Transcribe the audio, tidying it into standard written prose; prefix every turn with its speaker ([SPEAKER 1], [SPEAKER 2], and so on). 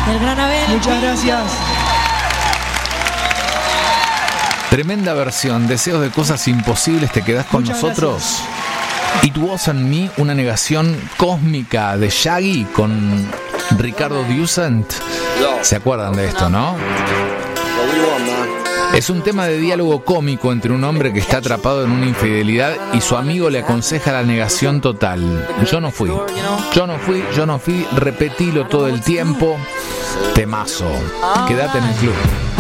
[SPEAKER 1] El gran Abel.
[SPEAKER 2] Muchas gracias.
[SPEAKER 3] Tremenda versión. Deseos de cosas imposibles, te quedás con
[SPEAKER 2] Muchas
[SPEAKER 3] nosotros. It Wasn't Me, una negación cósmica de Shaggy con Ricardo Dusant. ¿Se acuerdan de esto, no? Es un tema de diálogo cómico entre un hombre que está atrapado en una infidelidad y su amigo le aconseja la negación total. Yo no fui, repetilo todo el tiempo. Temazo. Quédate en el club.